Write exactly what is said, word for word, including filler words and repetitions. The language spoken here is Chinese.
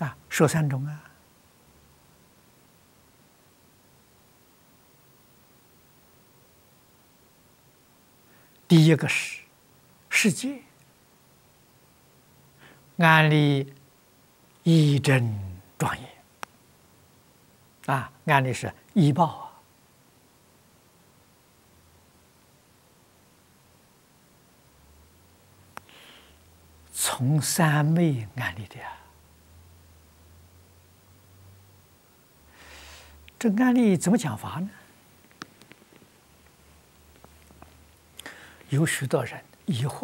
啊，说三种啊。第一个是世界安立义正庄严啊，安立是医报啊，从三昧安立的呀。这安立怎么讲法呢？有许多人疑惑。